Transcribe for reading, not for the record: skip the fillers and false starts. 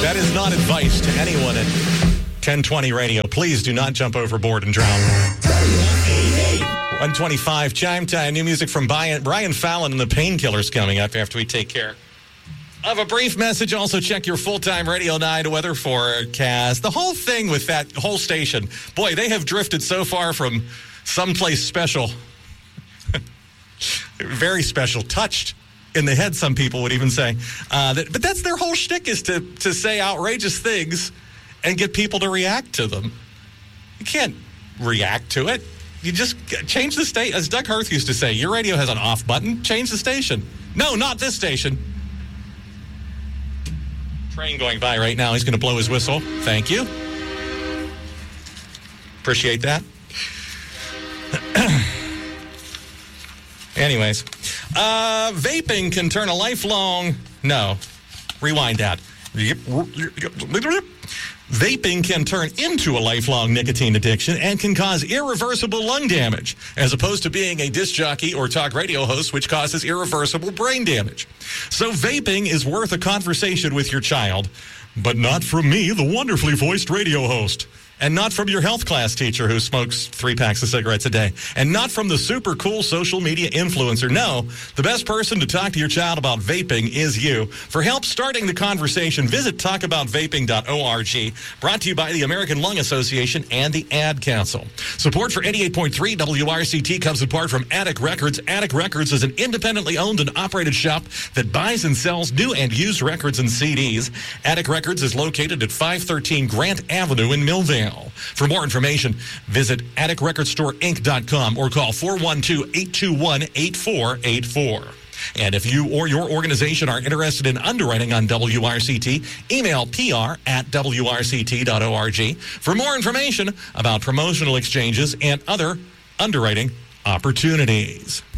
That is not advice to anyone at 1020 Radio. Please do not jump overboard and drown. 125 Chime Time. New music from Brian Fallon and the Painkillers coming up after we take care of a brief message. Also check your full-time Radio 9 weather forecast. The whole thing with that whole station, boy, they have drifted so far from someplace special. Very special. Touched in the head, some people would even say. But that's their whole shtick, is to say outrageous things and get people to react to them. You can't react to it. You just change the station. As Doug Hirth used to say, your radio has an off button. Change the station. No, not this station. Train going by right now. He's going to blow his whistle. Thank you. Appreciate that. Anyways, vaping can turn a lifelong... No, rewind that. Vaping can turn into a lifelong nicotine addiction and can cause irreversible lung damage, as opposed to being a disc jockey or talk radio host, which causes irreversible brain damage. So vaping is worth a conversation with your child, but not from me, the wonderfully voiced radio host. And not from your health class teacher who smokes 3 packs of cigarettes a day. And not from the super cool social media influencer. No, the best person to talk to your child about vaping is you. For help starting the conversation, visit talkaboutvaping.org. Brought to you by the American Lung Association and the Ad Council. Support for 88.3 WRCT comes in part from Attic Records. Attic Records is an independently owned and operated shop that buys and sells new and used records and CDs. Attic Records is located at 513 Grant Avenue in Millvale. For more information, visit atticrecordstore.inc.com or call 412-821-8484. And if you or your organization are interested in underwriting on WRCT, email pr@wrct.org for more information about promotional exchanges and other underwriting opportunities.